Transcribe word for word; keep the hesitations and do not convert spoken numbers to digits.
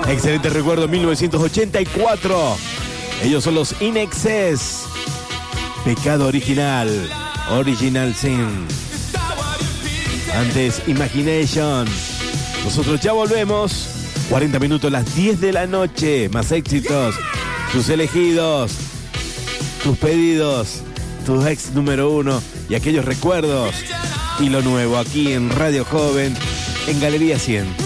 Excelente recuerdo, mil novecientos ochenta y cuatro. Ellos son los In Excess. Pecado original. Original Sin. Antes, Imagination. Nosotros ya volvemos. cuarenta minutos, las diez de la noche. Más éxitos. Tus elegidos. Tus pedidos. Tus ex número uno. Y aquellos recuerdos. Y lo nuevo aquí en Radio Joven. En Galería cien.